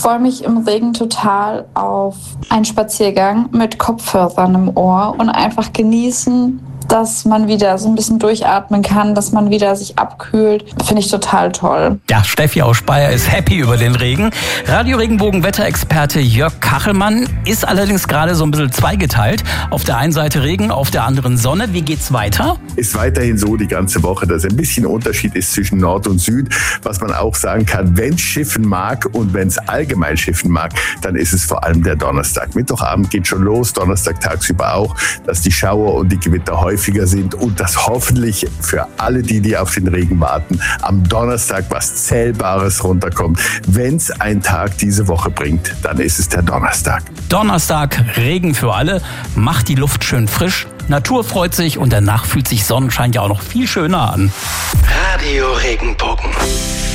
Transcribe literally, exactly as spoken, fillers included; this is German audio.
freue mich im Regen total auf einen Spaziergang mit Kopfhörern im Ohr und einfach genießen, dass man wieder so ein bisschen durchatmen kann, dass man wieder sich abkühlt. Finde ich total toll. Ja, Steffi aus Speyer ist happy über den Regen. Radio Regenbogen Wetterexperte Jörg Kachelmann ist allerdings gerade so ein bisschen zweigeteilt. Auf der einen Seite Regen, auf der anderen Sonne. Wie geht's weiter? Ist weiterhin so die ganze Woche, dass ein bisschen Unterschied ist zwischen Nord und Süd. Was man auch sagen kann, wenn es schiffen mag und wenn es allgemein schiffen mag, dann ist es vor allem der Donnerstag. Mittwochabend geht schon los, Donnerstag tagsüber auch, dass die Schauer und die Gewitter häufig häufiger sind und dass hoffentlich für alle die, die auf den Regen warten, am Donnerstag was Zählbares runterkommt. Wenn es ein Tag diese Woche bringt, dann ist es der Donnerstag. Donnerstag, Regen für alle, macht die Luft schön frisch, Natur freut sich und danach fühlt sich Sonnenschein ja auch noch viel schöner an. Radio Regenbogen.